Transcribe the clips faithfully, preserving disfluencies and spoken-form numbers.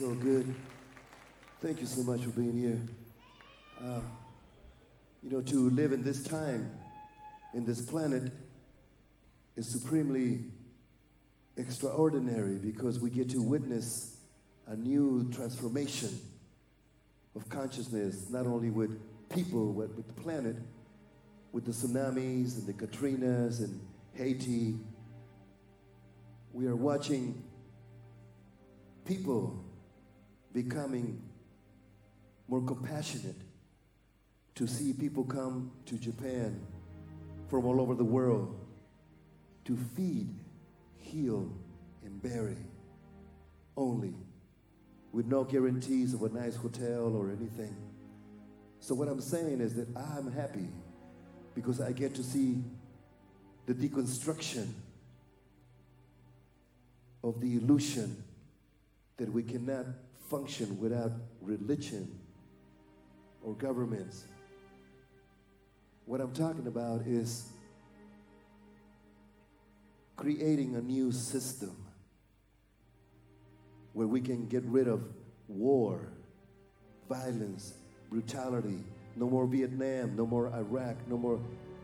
so good. Thank you so much for being here. Uh, you know, to live in this time, in this planet, is supremely extraordinary because we get to witness a new transformation of consciousness, not only with people, but with the planet, with the tsunamis and the Katrinas and Haiti. We are watching people becoming more compassionate, to see people come to Japan from all over the world to feed, heal, and bury only, with no guarantees of a nice hotel or anything. So what I'm saying is that I'm happy because I get to see the deconstruction of the illusion that we cannot function without religion or governments. What I'm talking about is creating a new system where we can get rid of war, violence, brutality, no more Vietnam, no more Iraq, no more,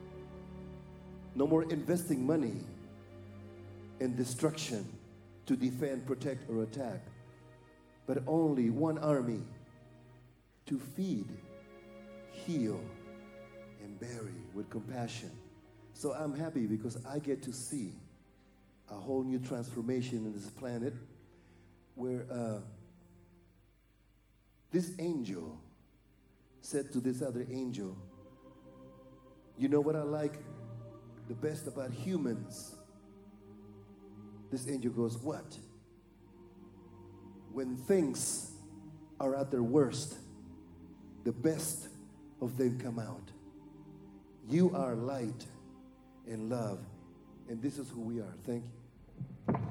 no more investing money in destruction to defend, protect, or attack, but only one army to feed, heal, and bury with compassion. So I'm happy because I get to see a whole new transformation in this planet where uh, this angel said to this other angel, you know what I like the best about humans? This angel goes, what? When things are at their worst, the best of them come out. You are light and love, and this is who we are. Thank you.